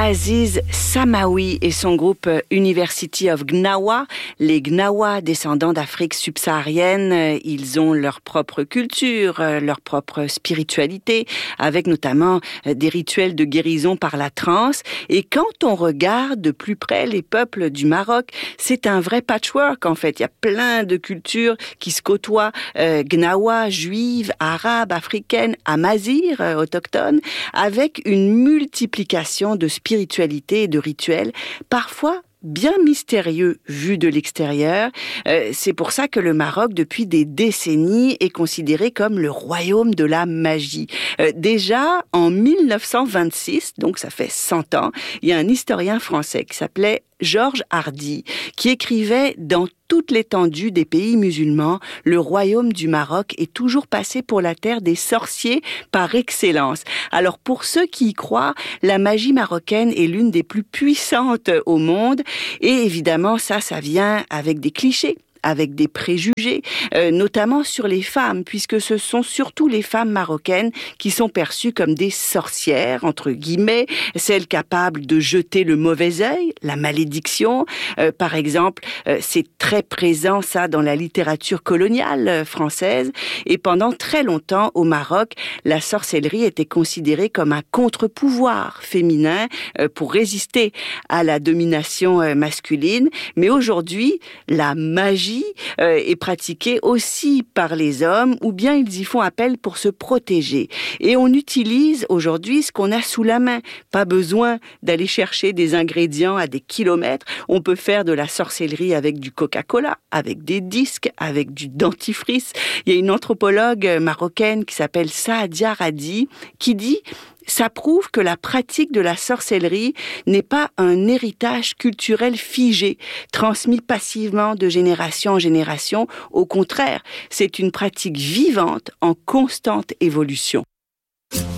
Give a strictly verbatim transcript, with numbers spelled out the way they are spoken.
Aziz Samawi et son groupe University of Gnawa. Les Gnawa, descendants d'Afrique subsaharienne, ils ont leur propre culture, leur propre spiritualité, avec notamment des rituels de guérison par la transe. Et quand on regarde de plus près les peuples du Maroc, c'est un vrai patchwork en fait. Il y a plein de cultures qui se côtoient, euh, Gnawa, juive, arabe, africaine, amazigh, euh, autochtone, avec une multiplication de spiritualité et de rituels, parfois bien mystérieux vu de l'extérieur. Euh, c'est pour ça que le Maroc, depuis des décennies, est considéré comme le royaume de la magie. Euh, déjà, en mille neuf cent vingt-six, donc ça fait cent ans, il y a un historien français qui s'appelait Georges Hardy, qui écrivait dans toute l'étendue des pays musulmans, le royaume du Maroc est toujours passé pour la terre des sorciers par excellence. Alors pour ceux qui y croient, la magie marocaine est l'une des plus puissantes au monde et évidemment ça, ça vient avec des clichés, avec des préjugés, euh, notamment sur les femmes, puisque ce sont surtout les femmes marocaines qui sont perçues comme des sorcières, entre guillemets, celles capables de jeter le mauvais œil, la malédiction. Euh, par exemple, euh, c'est très présent ça dans la littérature coloniale euh, française, et pendant très longtemps au Maroc, la sorcellerie était considérée comme un contre-pouvoir féminin euh, pour résister à la domination euh, masculine. Mais aujourd'hui, la magie Euh, est pratiquée aussi par les hommes, ou bien ils y font appel pour se protéger. Et on utilise aujourd'hui ce qu'on a sous la main. Pas besoin d'aller chercher des ingrédients à des kilomètres. On peut faire de la sorcellerie avec du Coca-Cola, avec des disques, avec du dentifrice. Il y a une anthropologue marocaine qui s'appelle Saadia Radi qui dit: ça prouve que la pratique de la sorcellerie n'est pas un héritage culturel figé, transmis passivement de génération en génération. Au contraire, c'est une pratique vivante en constante évolution.